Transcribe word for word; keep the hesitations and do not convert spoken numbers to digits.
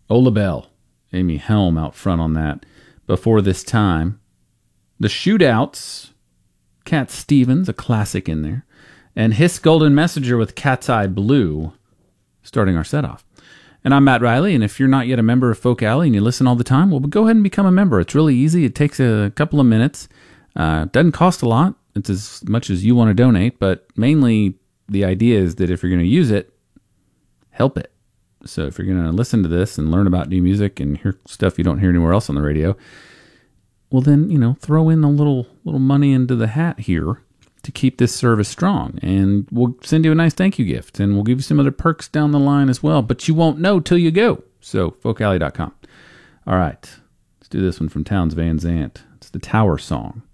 Ola Bell, Amy Helm out front on that. Before this time, The Shootouts, Cat Stevens, a classic in there, and Hiss Golden Messenger with Cat's Eye Blue, starting our set off. And I'm Matt Riley, and if you're not yet a member of Folk Alley and you listen all the time, well, go ahead and become a member. It's really easy. It takes a couple of minutes. Uh, doesn't cost a lot. It's as much as you want to donate, but mainly the idea is that if you're going to use it, help it. So if you're going to listen to this and learn about new music and hear stuff you don't hear anywhere else on the radio, well then, you know, throw in a little little money into the hat here to keep this service strong. And we'll send you a nice thank you gift, and we'll give you some other perks down the line as well, but you won't know till you go. So folk alley dot com. All right, let's do this one from Townes Van Zandt. It's the Tower Song.